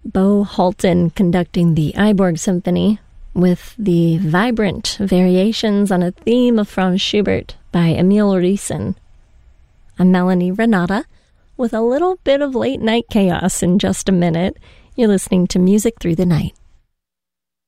Bo Halton conducting the Iborg Symphony with the vibrant variations on a theme from Schubert by Emil Riesen. I'm Melanie Renata with a little bit of late night chaos in just a minute. You're listening to Music Through the Night.